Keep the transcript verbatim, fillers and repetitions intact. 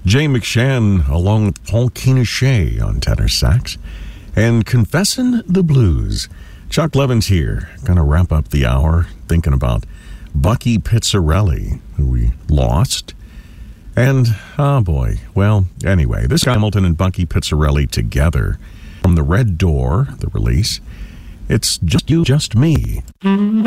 Jay McShann along with Paul Keenan on tenor sax. And Confessin' the Blues. Chuck Levin's here. Gonna wrap up the hour thinking about Bucky Pizzarelli, who we lost. And, oh boy, well, anyway, this Hamilton and Bucky Pizzarelli together from the Red Door, the release. It's Just You, Just Me.